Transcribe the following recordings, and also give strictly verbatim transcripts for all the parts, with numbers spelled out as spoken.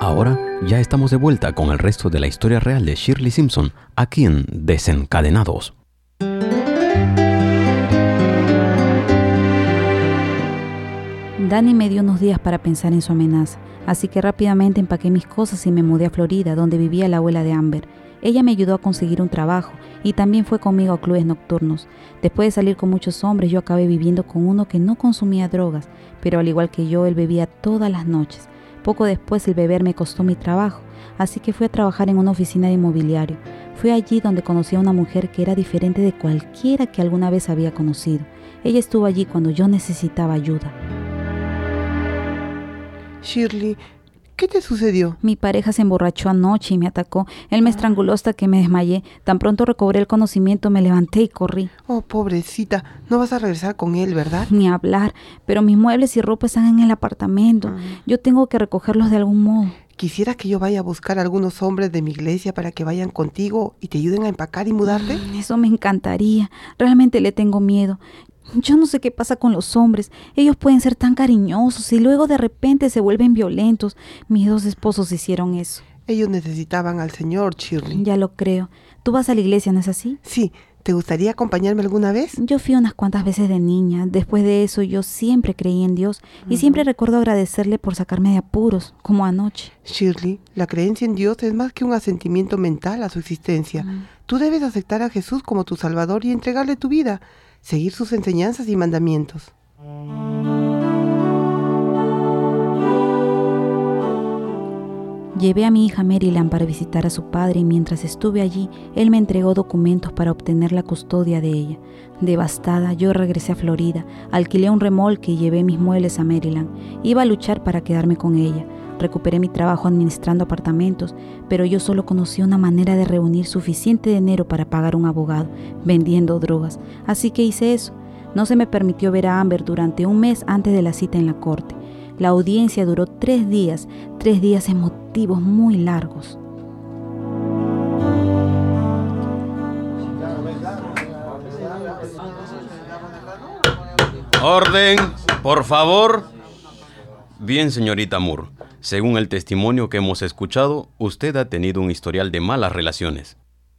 Ahora ya estamos de vuelta con el resto de la historia real de Shirley Simpson, aquí en Desencadenados. Danny me dio unos días para pensar en su amenaza, así que rápidamente empaqué mis cosas y me mudé a Florida, donde vivía la abuela de Amber. Ella me ayudó a conseguir un trabajo y también fue conmigo a clubes nocturnos. Después de salir con muchos hombres, yo acabé viviendo con uno que no consumía drogas, pero al igual que yo, él bebía todas las noches. Poco después el beber me costó mi trabajo, así que fui a trabajar en una oficina de inmobiliario. Fue allí donde conocí a una mujer que era diferente de cualquiera que alguna vez había conocido. Ella estuvo allí cuando yo necesitaba ayuda. Shirley, ¿qué te sucedió? Mi pareja se emborrachó anoche y me atacó. Él me estranguló hasta que me desmayé. Tan pronto recobré el conocimiento, me levanté y corrí. Oh, pobrecita, no vas a regresar con él, ¿verdad? Ni hablar, pero mis muebles y ropa están en el apartamento. Mm. Yo tengo que recogerlos de algún modo. ¿Quisieras que yo vaya a buscar a algunos hombres de mi iglesia para que vayan contigo y te ayuden a empacar y mudarte? Mm, eso me encantaría. Realmente le tengo miedo. Yo no sé qué pasa con los hombres. Ellos pueden ser tan cariñosos y luego de repente se vuelven violentos. Mis dos esposos hicieron eso. Ellos necesitaban al Señor, Shirley. Ya lo creo. ¿Tú vas a la iglesia, no es así? Sí. ¿Te gustaría acompañarme alguna vez? Yo fui unas cuantas veces de niña. Después de eso yo siempre creí en Dios y uh-huh. siempre recuerdo agradecerle por sacarme de apuros, como anoche. Shirley, la creencia en Dios es más que un asentimiento mental a su existencia. Uh-huh. Tú debes aceptar a Jesús como tu Salvador y entregarle tu vida. Seguir sus enseñanzas y mandamientos. Llevé a mi hija Maryland para visitar a su padre y mientras estuve allí, él me entregó documentos para obtener la custodia de ella. Devastada, yo regresé a Florida, alquilé un remolque y llevé mis muebles a Maryland. Iba a luchar para quedarme con ella. Recuperé mi trabajo administrando apartamentos, pero yo solo conocí una manera de reunir suficiente dinero para pagar un abogado, vendiendo drogas. Así que hice eso. No se me permitió ver a Amber durante un mes antes de la cita en la corte. La audiencia duró tres días, tres días emotivos muy largos. Orden, por favor. Bien, señorita Moore. Según el testimonio que hemos escuchado, usted ha tenido un historial de malas relaciones.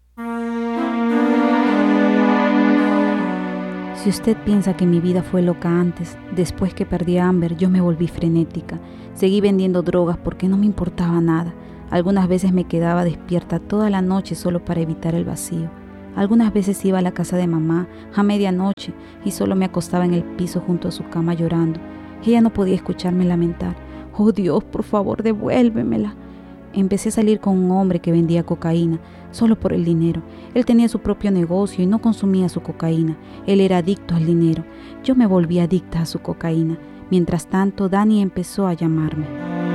Si usted piensa que mi vida fue loca antes, después que perdí a Amber, yo me volví frenética. Seguí vendiendo drogas porque no me importaba nada. Algunas veces me quedaba despierta toda la noche solo para evitar el vacío. Algunas veces iba a la casa de mamá a medianoche y solo me acostaba en el piso junto a su cama llorando. Ella no podía escucharme lamentar. Oh Dios, por favor, devuélvemela. Empecé a salir con un hombre que vendía cocaína, solo por el dinero. Él tenía su propio negocio y no consumía su cocaína. Él era adicto al dinero. Yo me volví adicta a su cocaína. Mientras tanto, Danny empezó a llamarme.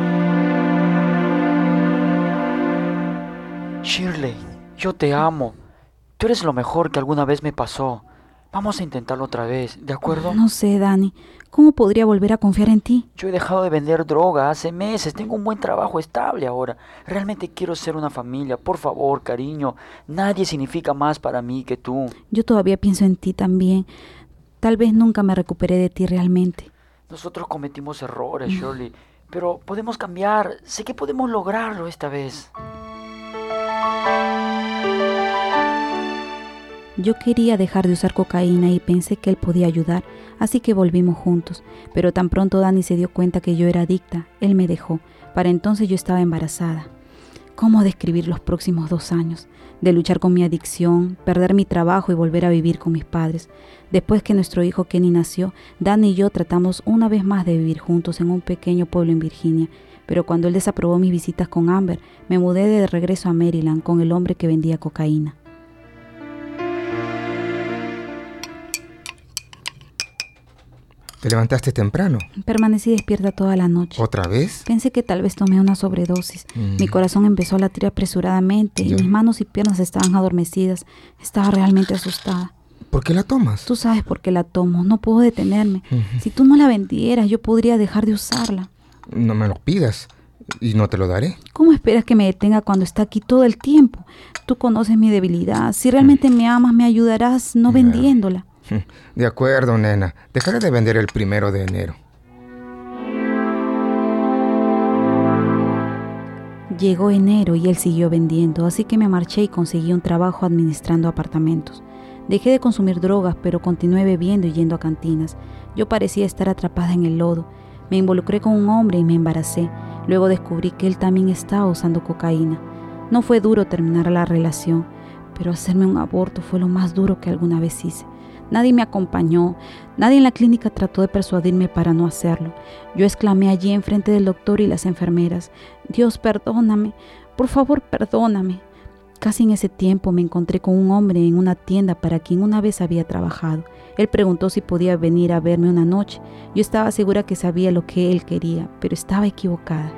Shirley, yo te amo. Tú eres lo mejor que alguna vez me pasó. Vamos a intentarlo otra vez, ¿de acuerdo? No sé, Danny. ¿Cómo podría volver a confiar en ti? Yo he dejado de vender droga hace meses. Tengo un buen trabajo estable ahora. Realmente quiero ser una familia. Por favor, cariño. Nadie significa más para mí que tú. Yo todavía pienso en ti también. Tal vez nunca me recuperé de ti realmente. Nosotros cometimos errores, Shirley. Pero podemos cambiar. Sé que podemos lograrlo esta vez. Yo quería dejar de usar cocaína y pensé que él podía ayudar, así que volvimos juntos. Pero tan pronto Danny se dio cuenta que yo era adicta, él me dejó. Para entonces yo estaba embarazada. ¿Cómo describir los próximos dos años? De luchar con mi adicción, perder mi trabajo y volver a vivir con mis padres. Después que nuestro hijo Kenny nació, Danny y yo tratamos una vez más de vivir juntos en un pequeño pueblo en Virginia. Pero cuando él desaprobó mis visitas con Amber, me mudé de regreso a Maryland con el hombre que vendía cocaína. ¿Te levantaste temprano? Permanecí despierta toda la noche. ¿Otra vez? Pensé que tal vez tomé una sobredosis. Mm. Mi corazón empezó a latir apresuradamente y mis manos y piernas estaban adormecidas. Estaba realmente asustada. ¿Por qué la tomas? Tú sabes por qué la tomo. No puedo detenerme. Uh-huh. Si tú no la vendieras, yo podría dejar de usarla. No me lo pidas y no te lo daré. ¿Cómo esperas que me detenga cuando está aquí todo el tiempo? Tú conoces mi debilidad. Si realmente uh-huh. me amas, me ayudarás no vendiéndola. De acuerdo, nena. Dejaré de vender el primero de enero. Llegó enero y él siguió vendiendo, así que me marché y conseguí un trabajo administrando apartamentos. Dejé de consumir drogas, pero continué bebiendo y yendo a cantinas. Yo parecía estar atrapada en el lodo. Me involucré con un hombre y me embaracé. Luego descubrí que él también estaba usando cocaína. No fue duro terminar la relación, pero hacerme un aborto fue lo más duro que alguna vez hice. Nadie me acompañó, nadie en la clínica trató de persuadirme para no hacerlo. Yo exclamé allí enfrente del doctor y las enfermeras: Dios, perdóname, por favor, perdóname. Casi en ese tiempo me encontré con un hombre en una tienda para quien una vez había trabajado. Él preguntó si podía venir a verme una noche. Yo estaba segura que sabía lo que él quería, pero estaba equivocada.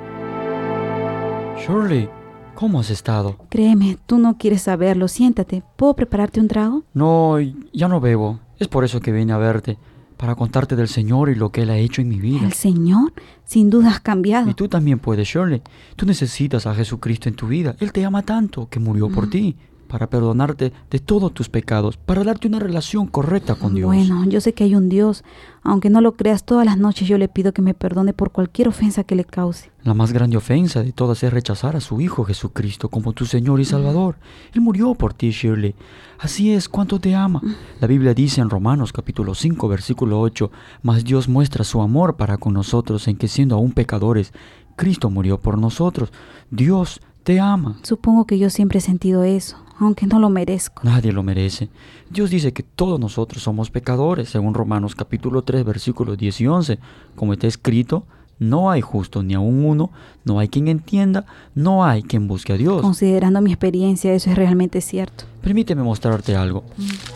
Shirley, ¿cómo has estado? Créeme, tú no quieres saberlo. Siéntate. ¿Puedo prepararte un trago? No, ya no bebo. Es por eso que vine a verte, para contarte del Señor y lo que Él ha hecho en mi vida. ¿El Señor? Sin duda has cambiado. Y tú también puedes, Shirley. Tú necesitas a Jesucristo en tu vida. Él te ama tanto que murió por ti, para perdonarte de todos tus pecados, para darte una relación correcta con Dios. Bueno, yo sé que hay un Dios. Aunque no lo creas, todas las noches yo le pido que me perdone por cualquier ofensa que le cause. La más grande ofensa de todas es rechazar a su Hijo Jesucristo como tu Señor y Salvador. Él murió por ti, Shirley. Así es, cuánto te ama. La Biblia dice en Romanos capítulo cinco, versículo ocho, mas Dios muestra su amor para con nosotros en que siendo aún pecadores, Cristo murió por nosotros. Dios te ama. Supongo que yo siempre he sentido eso, aunque no lo merezco. Nadie lo merece. Dios dice que todos nosotros somos pecadores, según Romanos capítulo tres, versículos diez y once. Como está escrito, no hay justo ni aun uno, no hay quien entienda, no hay quien busque a Dios. Considerando mi experiencia, eso es realmente cierto. Permíteme mostrarte algo.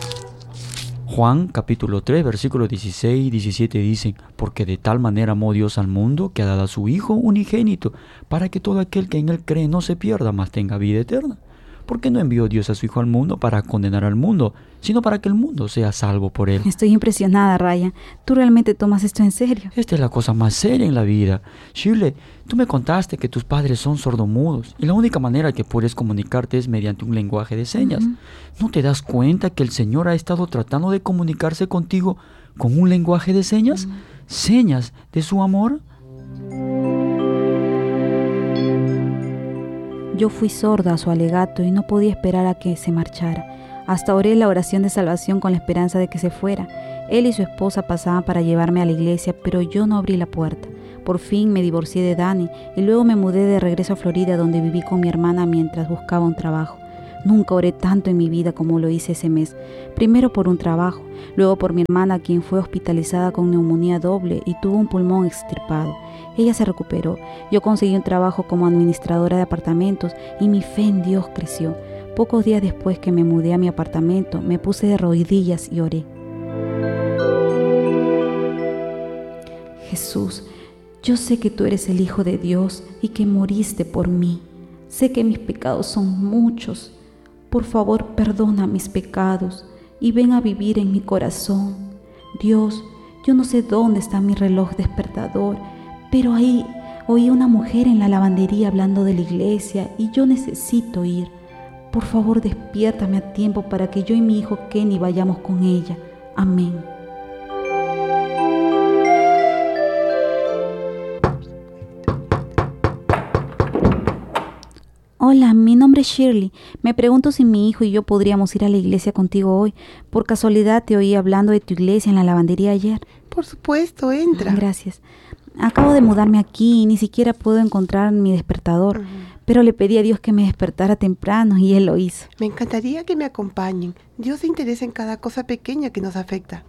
Juan capítulo tres, versículos dieciséis y diecisiete dicen: porque de tal manera amó Dios al mundo que ha dado a su Hijo unigénito, para que todo aquel que en él cree no se pierda, mas tenga vida eterna. ¿Por qué no envió Dios a su Hijo al mundo para condenar al mundo, sino para que el mundo sea salvo por él? Estoy impresionada, Ryan. ¿Tú realmente tomas esto en serio? Esta es la cosa más seria en la vida. Shirley, tú me contaste que tus padres son sordomudos y la única manera que puedes comunicarte es mediante un lenguaje de señas. Uh-huh. ¿No te das cuenta que el Señor ha estado tratando de comunicarse contigo con un lenguaje de señas? Uh-huh. ¿Señas de su amor? Yo fui sorda a su alegato y no podía esperar a que se marchara. Hasta oré la oración de salvación con la esperanza de que se fuera. Él y su esposa pasaban para llevarme a la iglesia, pero yo no abrí la puerta. Por fin me divorcié de Danny y luego me mudé de regreso a Florida, donde viví con mi hermana mientras buscaba un trabajo. Nunca oré tanto en mi vida como lo hice ese mes. Primero por un trabajo, luego por mi hermana, quien fue hospitalizada con neumonía doble y tuvo un pulmón extirpado. Ella se recuperó. Yo conseguí un trabajo como administradora de apartamentos y mi fe en Dios creció. Pocos días después que me mudé a mi apartamento, me puse de rodillas y oré. Jesús, yo sé que tú eres el Hijo de Dios y que moriste por mí. Sé que mis pecados son muchos. Por favor, perdona mis pecados y ven a vivir en mi corazón. Dios, yo no sé dónde está mi reloj despertador, pero ahí oí a una mujer en la lavandería hablando de la iglesia y yo necesito ir. Por favor, despiértame a tiempo para que yo y mi hijo Kenny vayamos con ella. Amén. Hola, mi nombre es Shirley. Me pregunto si mi hijo y yo podríamos ir a la iglesia contigo hoy. Por casualidad te oí hablando de tu iglesia en la lavandería ayer. Por supuesto, entra. Gracias. Acabo de mudarme aquí y ni siquiera puedo encontrar mi despertador, uh-huh. pero le pedí a Dios que me despertara temprano y Él lo hizo. Me encantaría que me acompañen. Dios se interesa en cada cosa pequeña que nos afecta.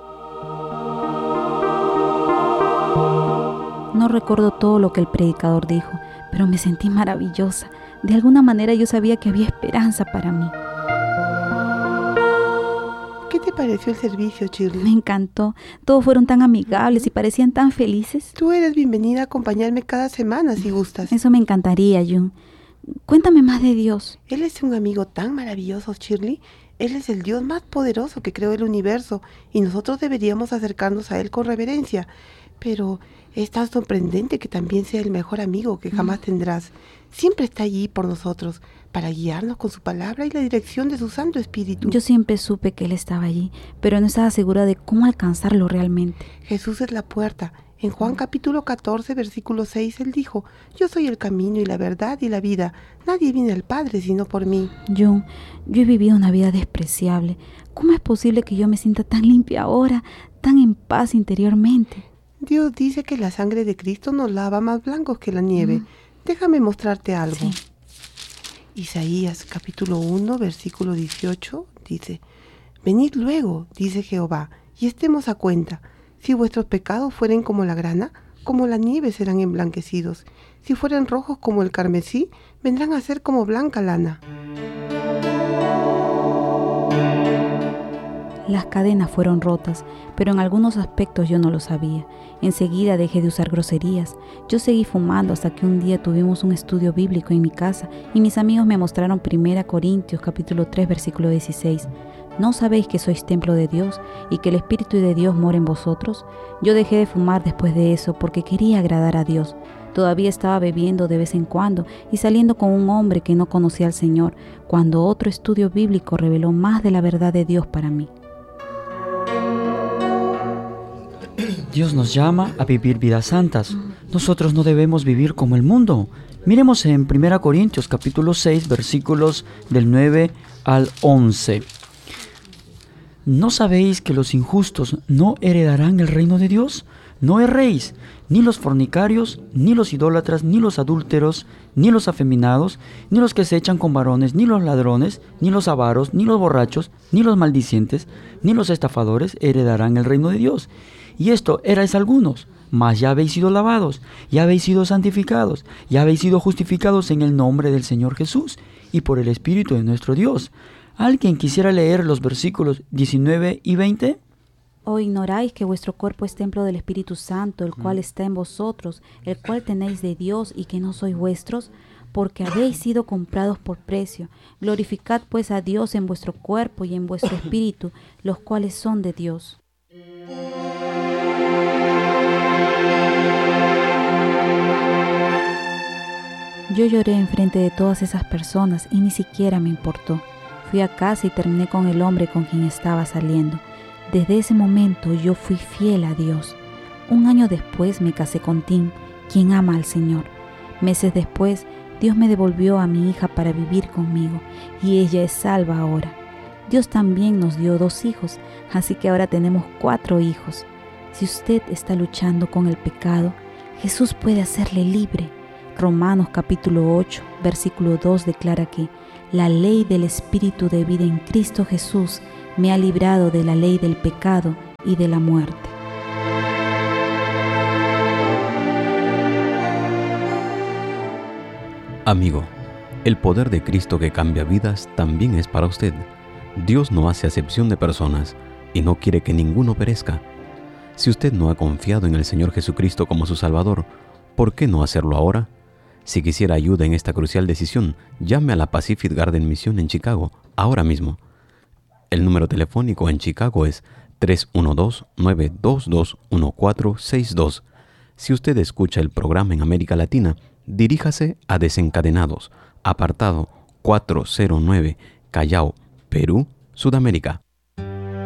No recuerdo todo lo que el predicador dijo, pero me sentí maravillosa. De alguna manera yo sabía que había esperanza para mí. ¿Qué te pareció el servicio, Shirley? Me encantó. Todos fueron tan amigables y parecían tan felices. Tú eres bienvenida a acompañarme cada semana si gustas. Eso me encantaría, June. Cuéntame más de Dios. Él es un amigo tan maravilloso, Shirley. Él es el Dios más poderoso que creó el universo y nosotros deberíamos acercarnos a Él con reverencia. Pero es tan sorprendente que también sea el mejor amigo que jamás tendrás. Siempre está allí por nosotros, para guiarnos con su palabra y la dirección de su Santo Espíritu. Yo siempre supe que Él estaba allí, pero no estaba segura de cómo alcanzarlo realmente. Jesús es la puerta. En Juan capítulo catorce, versículo seis, Él dijo, yo soy el camino y la verdad y la vida. Nadie viene al Padre sino por mí. John, yo he vivido una vida despreciable. ¿Cómo es posible que yo me sienta tan limpia ahora, tan en paz interiormente? Dios dice que la sangre de Cristo nos lava más blancos que la nieve. Mm. Déjame mostrarte algo. Sí. Isaías capítulo uno, versículo dieciocho, dice, venid luego, dice Jehová, y estemos a cuenta. Si vuestros pecados fueren como la grana, como la nieve serán emblanquecidos. Si fueren rojos como el carmesí, vendrán a ser como blanca lana. Las cadenas fueron rotas, pero en algunos aspectos yo no lo sabía. Enseguida dejé de usar groserías. Yo seguí fumando hasta que un día tuvimos un estudio bíblico en mi casa y mis amigos me mostraron primera Corintios capítulo tres versículo dieciséis. ¿No sabéis que sois templo de Dios y que el Espíritu de Dios mora en vosotros? Yo dejé de fumar después de eso porque quería agradar a Dios. Todavía estaba bebiendo de vez en cuando y saliendo con un hombre que no conocía al Señor, cuando otro estudio bíblico reveló más de la verdad de Dios para mí. Dios nos llama a vivir vidas santas. Nosotros no debemos vivir como el mundo. Miremos en primera Corintios capítulo seis versículos del nueve al once. ¿No sabéis que los injustos no heredarán el reino de Dios? No erréis, ni los fornicarios, ni los idólatras, ni los adúlteros, ni los afeminados, ni los que se echan con varones, ni los ladrones, ni los avaros, ni los borrachos, ni los maldicientes, ni los estafadores heredarán el reino de Dios. Y esto erais algunos, mas ya habéis sido lavados, ya habéis sido santificados, ya habéis sido justificados en el nombre del Señor Jesús y por el Espíritu de nuestro Dios. ¿Alguien quisiera leer los versículos diecinueve y veinte? ¿O ignoráis que vuestro cuerpo es templo del Espíritu Santo, el cual está en vosotros, el cual tenéis de Dios y que no sois vuestros? Porque habéis sido comprados por precio. Glorificad pues a Dios en vuestro cuerpo y en vuestro espíritu, los cuales son de Dios. Yo lloré enfrente de todas esas personas y ni siquiera me importó. Fui a casa y terminé con el hombre con quien estaba saliendo. Desde ese momento yo fui fiel a Dios. Un año después me casé con Tim, quien ama al Señor. Meses después, Dios me devolvió a mi hija para vivir conmigo y ella es salva ahora. Dios también nos dio dos hijos, así que ahora tenemos cuatro hijos. Si usted está luchando con el pecado, Jesús puede hacerle libre. Romanos capítulo ocho, versículo dos declara que la ley del Espíritu de vida en Cristo Jesús me ha librado de la ley del pecado y de la muerte. Amigo, el poder de Cristo que cambia vidas también es para usted. Dios no hace acepción de personas y no quiere que ninguno perezca. Si usted no ha confiado en el Señor Jesucristo como su Salvador, ¿por qué no hacerlo ahora? Si quisiera ayuda en esta crucial decisión, llame a la Pacific Garden Mission en Chicago, ahora mismo. El número telefónico en Chicago es tres uno dos, nueve dos dos, uno cuatro seis dos. Si usted escucha el programa en América Latina, diríjase a Desencadenados, apartado cuatrocientos nueve, Callao, Perú, Sudamérica.